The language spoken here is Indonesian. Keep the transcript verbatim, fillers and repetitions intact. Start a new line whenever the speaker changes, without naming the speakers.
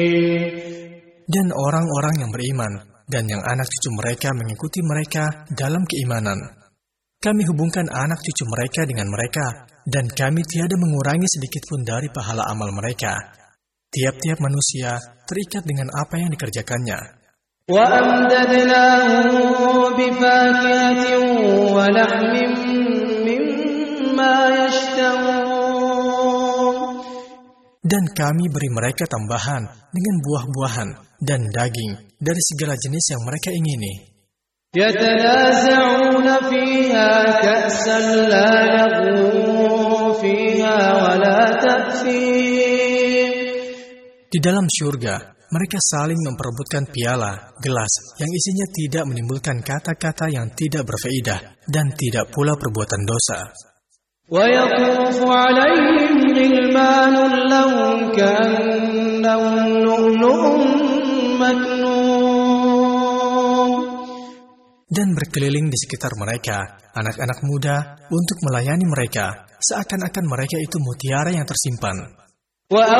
Dan orang-orang yang beriman dan yang anak cucu mereka mengikuti mereka dalam keimanan. Kami hubungkan anak cucu mereka dengan mereka, dan kami tiada mengurangi sedikitpun dari pahala amal mereka. Tiap-tiap manusia terikat dengan apa yang dikerjakannya. Dan kami beri mereka tambahan dengan buah-buahan dan daging dari segala jenis yang mereka ingini.
Yatanaza'una fiha ka'san la laghun fiha wa la ta'thim.
Di dalam syurga, mereka saling memperebutkan piala, gelas yang isinya tidak menimbulkan kata-kata yang tidak berfaedah dan tidak pula perbuatan dosa.
وَيَطُوفُ عَلَيْهِمْ غِلْمَانٌ لَهُمْ كَأَنَّهُمْ لُؤْلُؤٌ مَكْنُونٌ.
Dan berkeliling di sekitar mereka anak-anak muda untuk melayani mereka, seakan-akan mereka itu mutiara yang tersimpan.